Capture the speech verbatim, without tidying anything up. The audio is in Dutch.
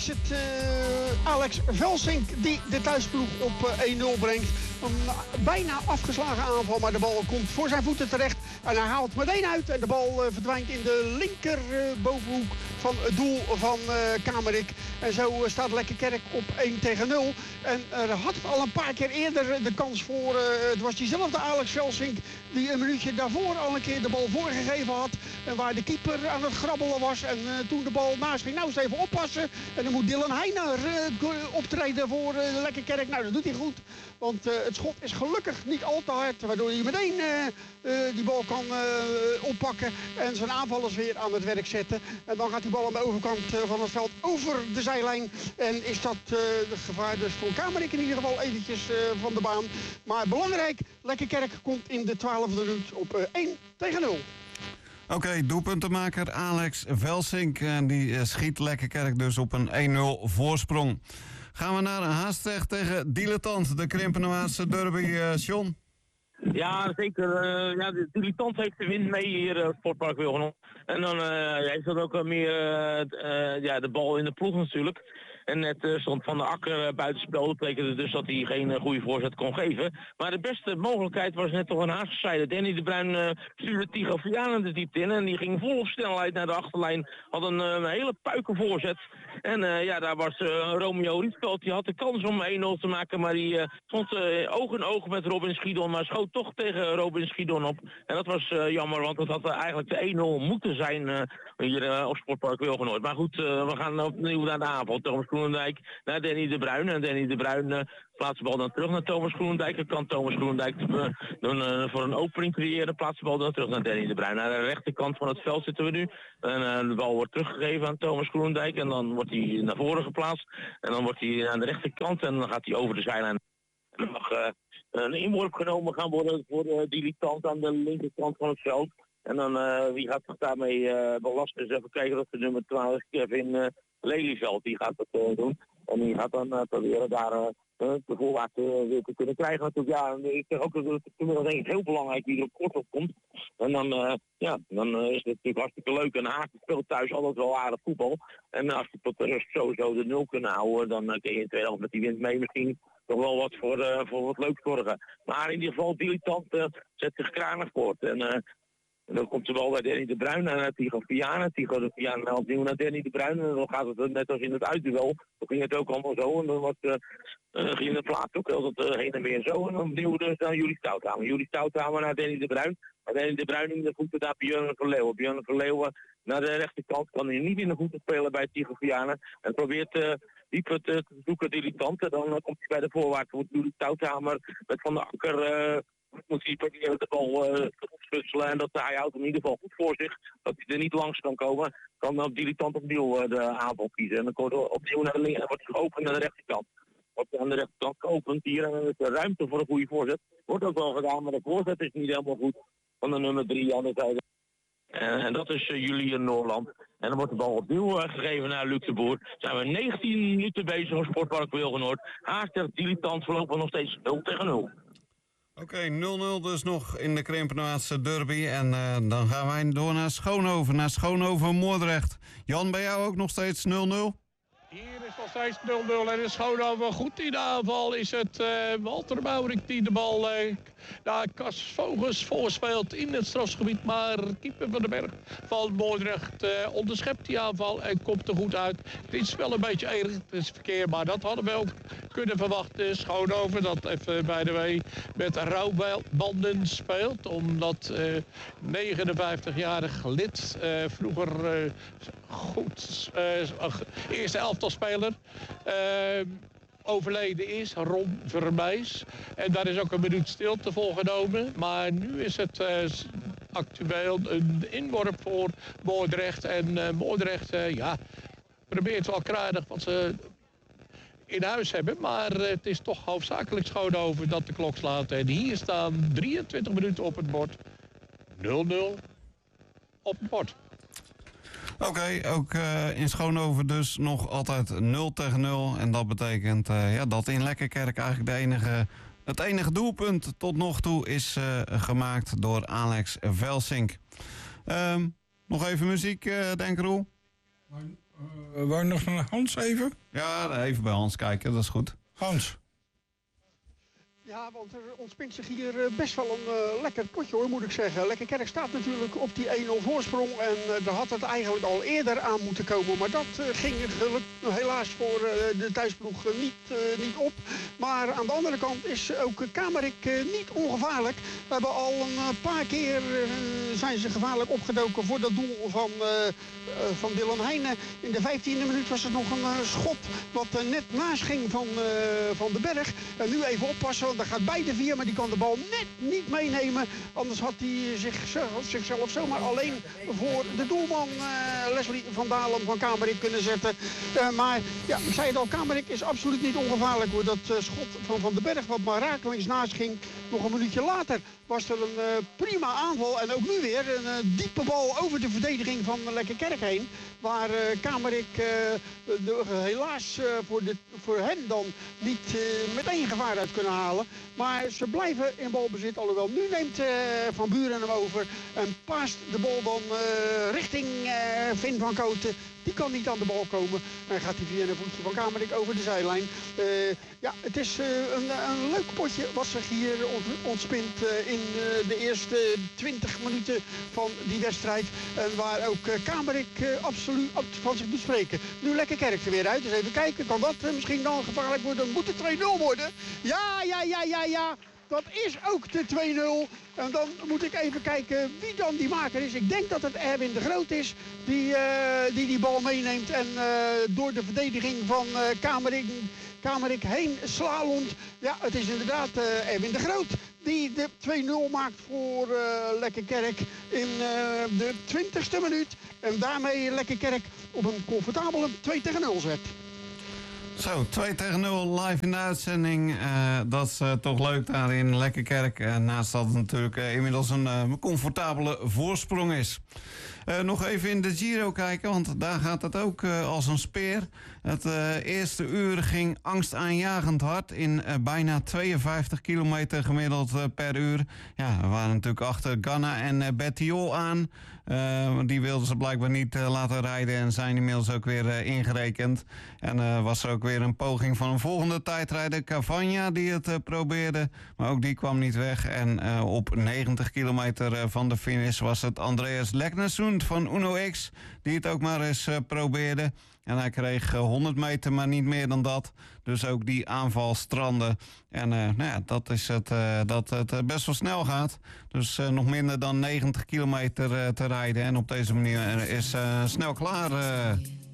Is het uh, Alex Velsink die de thuisploeg op uh, één nul brengt. Een uh, bijna afgeslagen aanval, maar de bal komt voor zijn voeten terecht. En hij haalt meteen uit en de bal uh, verdwijnt in de linker uh, bovenhoek van het doel van uh, Kamerik. En zo uh, staat Lekkerkerk op één tegen nul. En er uh, had al een paar keer eerder de kans voor, uh, het was diezelfde Alex Velsink die een minuutje daarvoor al een keer de bal voorgegeven had. En waar de keeper aan het grabbelen was. En uh, toen de bal naast ging, nou eens even oppassen. En dan moet Dylan Heijner uh, optreden voor uh, Lekkerkerk. Nou, dat doet hij goed. Want uh, het schot is gelukkig niet al te hard. Waardoor hij meteen uh, uh, die bal kan uh, oppakken. En zijn aanvallers weer aan het werk zetten. En dan gaat die bal aan de overkant uh, van het veld over de zijlijn. En is dat uh, het gevaar dus voor Kamerik in ieder geval eventjes uh, van de baan. Maar belangrijk, Lekkerkerk komt in de twaalfde minuut op uh, één tegen nul. Oké, okay, doelpuntenmaker Alex Velsink. En die uh, schiet Lekkerkerk dus op een één nul voorsprong. Gaan we naar Haastrecht tegen Dilettant, de Krimpenoaanse derby, uh, John? Ja, zeker. Uh, ja, de Dilettant heeft de wind mee hier, uh, Sportpark Wilgenhof. En dan uh, heeft dat ook meer uh, uh, ja, de bal in de ploeg natuurlijk. En net uh, stond Van der Akker uh, buitenspel. Dat betekende dus dat hij geen uh, goede voorzet kon geven. Maar de beste mogelijkheid was net toch een Haagse. Danny de Bruin uh, stuurde Tigo Vianen de diepte in. En die ging vol op snelheid naar de achterlijn. Had een, uh, een hele puiken voorzet. En uh, ja, daar was uh, Romeo Rietveld. Die had de kans om één nul te maken. Maar die uh, stond uh, oog in oog met Robin Schiedon. Maar schoot toch tegen Robin Schiedon op. En dat was uh, jammer. Want dat had uh, eigenlijk de één nul moeten zijn uh, hier uh, op Sportpark Wilgenhof. Maar goed, uh, we gaan opnieuw naar de aanval. Thomas Groenendijk naar Danny de Bruin. En Danny de Bruin uh, plaatst de bal dan terug naar Thomas Groenendijk. Dan kan Thomas Groenendijk uh, dan, uh, voor een opening creëren. Plaatst de bal dan terug naar Danny de Bruin. Naar de rechterkant van het veld zitten we nu. En uh, de bal wordt teruggegeven aan Thomas Groenendijk. En dan wordt hij naar voren geplaatst. En dan wordt hij aan de rechterkant. En dan gaat hij over de zijlijn. En dan mag uh, een inworp genomen gaan worden voor de Dilettant aan de linkerkant van het veld. En dan uh, wie gaat zich daarmee uh, belasten? Dus even kijken dat de nummer twaalf Kevin uh, Lelyveld, die gaat dat uh, doen. En die gaat dan uh, proberen daar uh, de voorwaarts uh, weer te kunnen krijgen. Natuurlijk, ja, en ik zeg ook dat het inmiddels denk ik heel belangrijk wie er op kort op komt. En dan, uh, ja, dan uh, is het natuurlijk hartstikke leuk. En Haag speelt thuis altijd wel aardig voetbal. En uh, als je tot de rust sowieso de nul kunnen houden, dan uh, kun je in de tweede helft met die wind mee misschien nog wel wat voor, uh, voor wat leuk zorgen. Maar in ieder geval, Dilettant uh, zet zich kranig voort. En uh, En dan komt de bal bij Danny de Bruin naar Tigo Vianen. Tigo de Vianen opnieuw naar Danny de Bruin. En dan gaat het net als in het uitduel. Dan ging het ook allemaal zo. En dan was, uh, uh, ging de plaats ook altijd uh, heen en weer zo. En dan opnieuw dus naar Jullie Stouthamer. Jullie Stouthamer naar Danny de Bruin. Maar Danny de Bruin in de voeten naar Björn van Leeuwen. Björn van Leeuwen naar de rechterkant. Kan hij niet in de voeten spelen bij Tigo Vianen. En probeert uh, dieper te, te zoeken Dilettant. En dan uh, komt hij bij de voorwaarts. Wordt Jullie Stouthamer met Van der Akker... Uh, moet hij proberen de bal uh, opsputselen en dat hij houdt in ieder geval goed voor zich. Dat hij er niet langs kan komen. Kan dan Dilettant opnieuw uh, de aanval kiezen. En dan wordt hij opnieuw naar de linker en wordt hij geopend naar de rechterkant. Wordt aan de rechterkant geopend hier en dan is er ruimte voor een goede voorzet. Wordt ook wel gedaan, maar de voorzet is niet helemaal goed van de nummer drie aan de zijde. Uh, en dat is uh, Julian Noorland. En dan wordt de bal opnieuw uh, gegeven naar Luc de Boer. Zijn we negentien minuten bezig op Sportpark Wilgenhof. Haag tegen Dilettant voorlopig nog steeds nul tegen nul. Oké, okay, nul nul dus nog in de Krimpenoaanse derby. En uh, dan gaan wij door naar Schoonhoven, naar Schoonhoven-Moordrecht. Jan, bij jou ook nog steeds nul nul? Hier is nog steeds nul nul en in Schoonhoven goed in de aanval is het uh, Walter Maurik die de bal uh, naar Cas Vogels voorspeelt in het strafgebied. Maar keeper van de Berg van Moordrecht uh, onderschept die aanval en komt er goed uit. Het is wel een beetje eenrichtingsverkeer, maar dat hadden we ook kunnen verwachten. Schoonhoven dat even bij de way met rouwbanden speelt. Omdat uh, negenenvijftigjarig lid uh, vroeger uh, goed uh, eerste elftalspeler uh, overleden is, Ron Vermeijs. En daar is ook een minuut stilte voor genomen. Maar nu is het uh, actueel een inworp voor Moordrecht. En uh, Moordrecht, uh, ja, probeert wel kruidig wat ze in huis hebben. Maar uh, het is toch hoofdzakelijk Schoonhoven dat de klok slaat. En hier staan drieëntwintig minuten op het bord. nul nul op het bord. Oké, okay, ook uh, in Schoonhoven dus nog altijd nul tegen nul. En dat betekent uh, ja, dat in Lekkerkerk eigenlijk de enige, het enige doelpunt tot nog toe is uh, gemaakt door Alex Velsink. Um, nog even muziek, uh, denk Roel? Maar, Uh, wou je nog naar Hans even? Ja, even bij Hans kijken, dat is goed. Hans. Ja, want er ontspint zich hier best wel een uh, lekker potje hoor, moet ik zeggen. Lekkerkerk staat natuurlijk op die één nul voorsprong en uh, daar had het eigenlijk al eerder aan moeten komen. Maar dat uh, ging geluk, helaas voor uh, de thuisploeg uh, niet, uh, niet op. Maar aan de andere kant is ook Kamerik uh, niet ongevaarlijk. We hebben al een uh, paar keer uh, zijn ze gevaarlijk opgedoken voor dat doel van, uh, uh, van Dylan Heijnen. In de vijftiende minuut was het nog een uh, schot wat uh, net naast ging van, uh, van de berg. En nu even oppassen, want daar gaat bij de vier, maar die kan de bal net niet meenemen. Anders had hij zichzelf, zichzelf zomaar alleen voor de doelman uh, Leslie van Dalen van Kamerik kunnen zetten. Uh, maar ja, ik zei het al, Kamerik is absoluut niet ongevaarlijk hoor. Dat uh, schot van Van den Berg wat maar rakelings naast ging. Nog een minuutje later was er een uh, prima aanval. En ook nu weer een uh, diepe bal over de verdediging van Lekkerkerk heen. Waar uh, Kamerik uh, de, uh, helaas uh, voor, de, voor hen dan niet uh, meteen gevaar uit kunnen halen. Maar ze blijven in balbezit. Alhoewel nu neemt uh, Van Buren hem over. En paast de bal dan uh, richting uh, Finn van Kooten. Die kan niet aan de bal komen. En gaat hij via een voetje van Kamerik over de zijlijn. Uh, ja, het is uh, een, een leuk potje wat zich hier ontspint uh, in uh, de eerste twintig minuten van die wedstrijd. En waar ook uh, Kamerik uh, absoluut van zich doet spreken. Nu Lekkerkerk er weer uit. Dus even kijken, kan dat uh, misschien dan gevaarlijk worden? Moet het twee nul worden? Ja, ja, ja, ja, ja. Dat is ook de twee nul. En dan moet ik even kijken wie dan die maker is. Ik denk dat het Erwin de Groot is die uh, die, die bal meeneemt. En uh, door de verdediging van uh, Kamerik, Kamerik heen slalomt. Ja, het is inderdaad uh, Erwin de Groot die de twee nul maakt voor uh, Lekkerkerk in uh, de twintigste minuut. En daarmee Lekkerkerk op een comfortabele twee tegen nul zet. Zo, twee tegen nul live in de uitzending. Uh, dat is uh, toch leuk daar in Lekkerkerk. Uh, naast dat het natuurlijk uh, inmiddels een uh, comfortabele voorsprong is. Uh, nog even in de Giro kijken, want daar gaat het ook uh, als een speer. Het uh, eerste uur ging angstaanjagend hard in uh, bijna tweeënvijftig kilometer gemiddeld uh, per uur. Ja, we waren natuurlijk achter Ganna en uh, Bettiol aan. Uh, die wilden ze blijkbaar niet uh, laten rijden en zijn inmiddels ook weer uh, ingerekend. En uh, was er ook weer een poging van een volgende tijdrijder, Cavagna, die het uh, probeerde. Maar ook die kwam niet weg. En uh, op negentig kilometer uh, van de finish was het Andreas Leknersund van Uno X die het ook maar eens uh, probeerde. En hij kreeg uh, honderd meter, maar niet meer dan dat. Dus ook die aanval strandde. En uh, nou ja, dat is het, uh, dat het uh, best wel snel gaat. Dus uh, nog minder dan negentig kilometer uh, te rijden. En op deze manier uh, is uh, snel klaar. Uh,